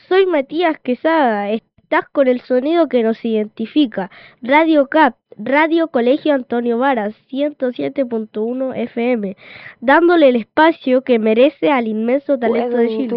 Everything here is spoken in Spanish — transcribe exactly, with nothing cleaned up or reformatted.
Soy Matías Quesada, estás con el sonido que nos identifica. Radio C A P, Radio Colegio Antonio Varas, ciento siete punto uno F M, dándole el espacio que merece al inmenso talento de Chile.